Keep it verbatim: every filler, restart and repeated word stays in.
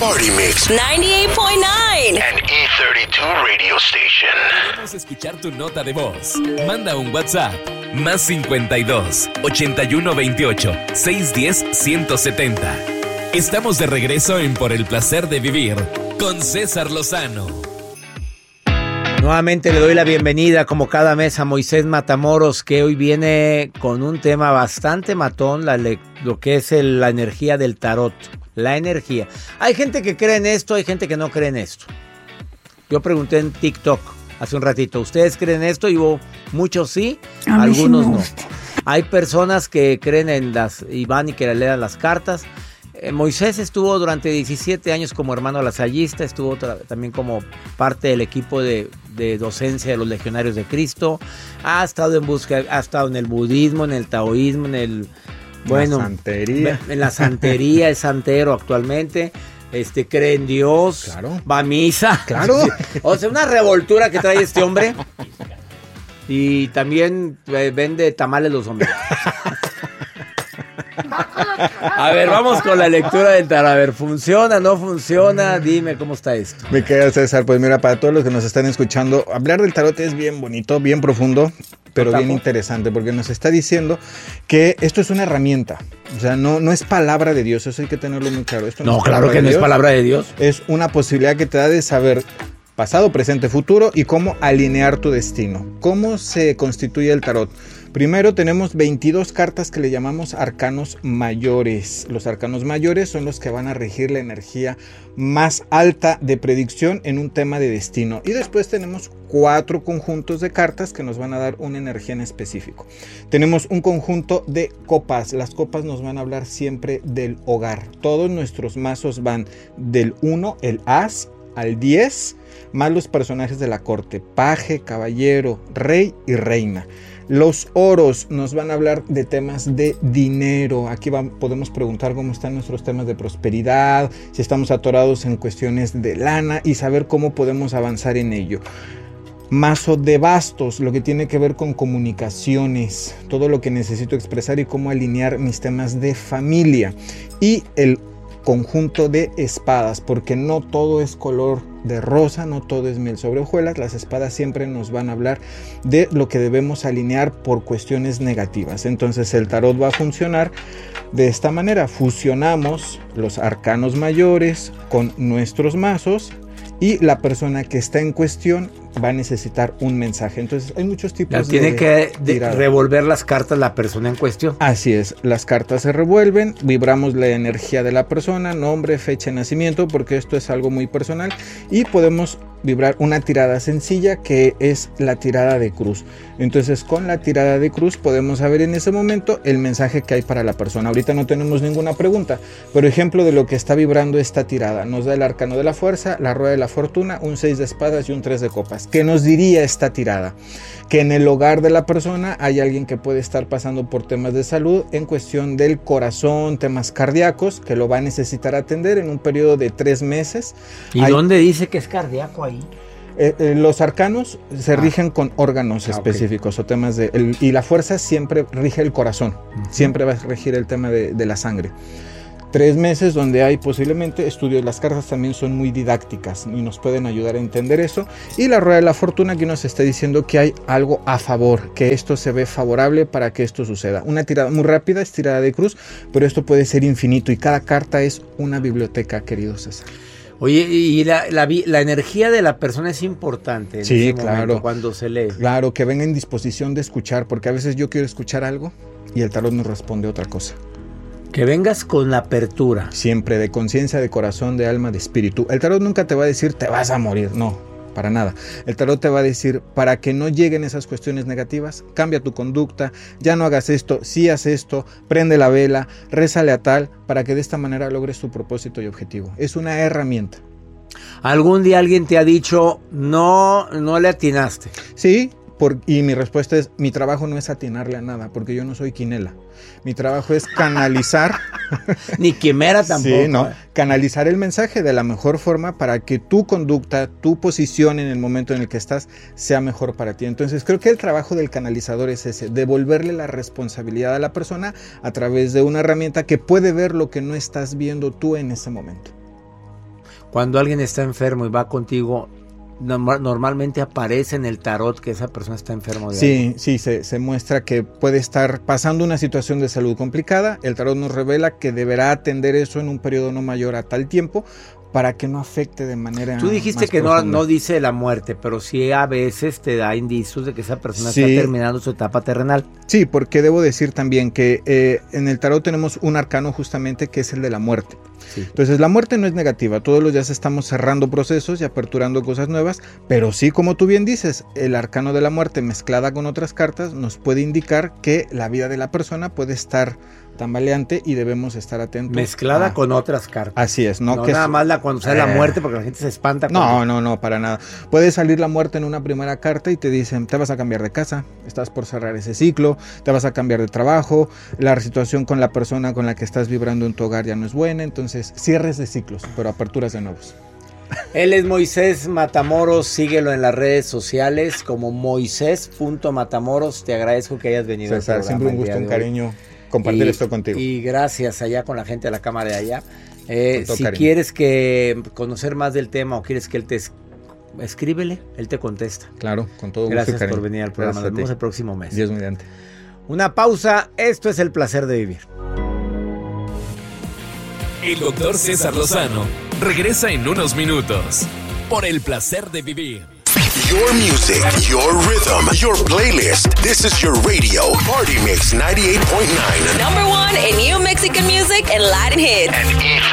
Party Mix ninety-eight point nine and E thirty two Radio Station. Queremos escuchar tu nota de voz. Manda un WhatsApp. Más cincuenta y dos, ochenta y uno veintiocho, seiscientos diez, ciento setenta. Estamos de regreso en Por el Placer de Vivir con César Lozano. Nuevamente le doy la bienvenida como cada mes a Moisés Matamoros, que hoy viene con un tema bastante matón, la, lo que es el, la energía del tarot. La energía. Hay gente que cree en esto, hay gente que no cree en esto. Yo pregunté en TikTok hace un ratito, ¿ustedes creen esto? Y hubo muchos sí, a algunos sí no. Hay personas que creen en las y van y que le lean las cartas. Eh, Moisés estuvo durante diecisiete años como hermano lasallista, estuvo tra- también como parte del equipo de, de docencia de los Legionarios de Cristo. Ha estado en busca, ha estado en el budismo, en el taoísmo, en el bueno, la santería. En la santería, es santero actualmente. Este, cree en Dios, claro. Va a misa. Claro. O sea, una revoltura que trae este hombre. Y también eh, vende tamales los hombres. A ver, vamos con la lectura del tarot. A ver, ¿funciona, no funciona? Dime cómo está esto. Mi querido César, pues mira, para todos los que nos están escuchando, hablar del tarot es bien bonito, bien profundo, pero bien interesante, porque nos está diciendo que esto es una herramienta. O sea, no, no es palabra de Dios, eso hay que tenerlo muy claro. Esto no, No, es claro que no es palabra de Dios. Es una posibilidad que te da de saber pasado, presente, futuro y cómo alinear tu destino. ¿Cómo se constituye el tarot? Primero tenemos veintidós cartas que le llamamos arcanos mayores. Los arcanos mayores son los que van a regir la energía más alta de predicción en un tema de destino. Y después tenemos cuatro conjuntos de cartas que nos van a dar una energía en específico. Tenemos un conjunto de copas. Las copas nos van a hablar siempre del hogar. Todos nuestros mazos van del uno, el as, al diez, más los personajes de la corte: paje, caballero, rey y reina. Los oros nos van a hablar de temas de dinero. Aquí va, podemos preguntar cómo están nuestros temas de prosperidad, si estamos atorados en cuestiones de lana y saber cómo podemos avanzar en ello. Mazo de bastos, lo que tiene que ver con comunicaciones, todo lo que necesito expresar y cómo alinear mis temas de familia. Y el conjunto de espadas, porque no todo es color de rosa, no todo es miel sobre hojuelas. Las espadas siempre nos van a hablar de lo que debemos alinear por cuestiones negativas. Entonces el tarot va a funcionar de esta manera: fusionamos los arcanos mayores con nuestros mazos y la persona que está en cuestión va a necesitar un mensaje. Entonces hay muchos tipos ya tiene de que de tirada. revolver las cartas la persona en cuestión. Así es, las cartas se revuelven, vibramos la energía de la persona, nombre, fecha de nacimiento, porque esto es algo muy personal, y podemos vibrar una tirada sencilla que es la tirada de cruz. Entonces con la tirada de cruz podemos saber en ese momento el mensaje que hay para la persona. Ahorita no tenemos ninguna pregunta, pero ejemplo de lo que está vibrando esta tirada: nos da el arcano de la fuerza, la rueda de la fortuna, un seis de espadas y un tres de copas. ¿Qué nos diría esta tirada? Que en el hogar de la persona hay alguien que puede estar pasando por temas de salud en cuestión del corazón, temas cardíacos, que lo va a necesitar atender en un periodo de tres meses. ¿Y hay... dónde dice que es cardíaco ahí? Eh, eh, los arcanos se ah. rigen con órganos ah, específicos, okay, o temas de... El, y la fuerza siempre rige el corazón, uh-huh. Siempre va a regir el tema de, de la sangre. Tres meses donde hay posiblemente estudios. Las cartas también son muy didácticas y nos pueden ayudar a entender eso. Y la rueda de la fortuna aquí nos está diciendo que hay algo a favor, que esto se ve favorable para que esto suceda. Una tirada muy rápida es tirada de cruz, pero esto puede ser infinito y cada carta es una biblioteca, querido César. Oye, y la, la, la energía de la persona es importante en sí, ese claro, momento, cuando se lee. Claro, que venga en disposición de escuchar, porque a veces yo quiero escuchar algo y el tarot nos responde otra cosa. Que vengas con la apertura. Siempre, de conciencia, de corazón, de alma, de espíritu. El tarot nunca te va a decir te vas a morir, no, para nada. El tarot te va a decir, para que no lleguen esas cuestiones negativas, cambia tu conducta, ya no hagas esto, sí haz esto, prende la vela, rézale a tal, para que de esta manera logres tu propósito y objetivo. Es una herramienta. ¿Algún día alguien te ha dicho, no, no le atinaste? Sí. Por, y mi respuesta es, mi trabajo no es atinarle a nada, porque yo no soy quinela. Mi trabajo es canalizar. Ni quimera tampoco. Sí, no, canalizar el mensaje de la mejor forma para que tu conducta, tu posición en el momento en el que estás sea mejor para ti. Entonces creo que el trabajo del canalizador es ese, devolverle la responsabilidad a la persona a través de una herramienta que puede ver lo que no estás viendo tú en ese momento. Cuando alguien está enfermo y va contigo, normal, normalmente aparece en el tarot que esa persona está enferma de Sí, algo. sí, se, se muestra que puede estar pasando una situación de salud complicada. El tarot nos revela que deberá atender eso en un periodo no mayor a tal tiempo para que no afecte de manera Tú dijiste más que no, profunda. no dice la muerte, pero sí a veces te da indicios de que esa persona Sí. está terminando su etapa terrenal. Sí, porque debo decir también que eh, en el tarot tenemos un arcano justamente que es el de la muerte. Sí. Entonces la muerte no es negativa, todos los días estamos cerrando procesos y aperturando cosas nuevas, pero sí, como tú bien dices, el arcano de la muerte mezclada con otras cartas nos puede indicar que la vida de la persona puede estar tambaleante y debemos estar atentos. Mezclada a- con otras cartas. Así es, ¿no? No, que nada es- más la cuando sale la Eh. muerte porque la gente se espanta. No, cuando- no, no, para nada. Puede salir la muerte en una primera carta y te dicen, te vas a cambiar de casa, estás por cerrar ese ciclo, te vas a cambiar de trabajo, la situación con la persona con la que estás vibrando en tu hogar ya no es buena, entonces cierres de ciclos, pero aperturas de nuevos. Él es Moisés Matamoros, síguelo en las redes sociales como moisés punto matamoros. Te agradezco que hayas venido. César, al programa siempre un el gusto, día un de hoy. cariño compartir Y- esto contigo. Y gracias allá con la gente de la cámara de allá. Eh, Con todo si cariño. quieres que conocer más del tema o quieres que él te es- escríbele, él te contesta. Claro, con todo gusto y Gracias cariño. por venir al programa. Gracias a Nos vemos ti. el próximo mes. Dios mediante. Una pausa. Esto es El Placer de Vivir. El doctor César Lozano regresa en unos minutos por el placer de vivir. Your music, your rhythm, your playlist. This is your radio. Party Mix ninety-eight point nine. Number one in new Mexican music and Latin hits. And E